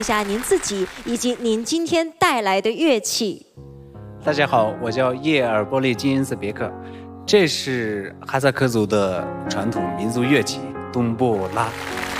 一下您自己以及您今天带来的乐器。 大家好，我叫叶尔波利金恩斯别克，这是哈萨克族的传统民族乐器东布拉。